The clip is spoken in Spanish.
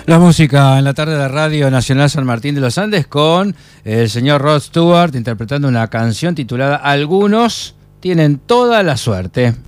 La música en la tarde de Radio Nacional San Martín de los Andes con el señor Rod Stewart interpretando una canción titulada Algunos tienen toda la suerte.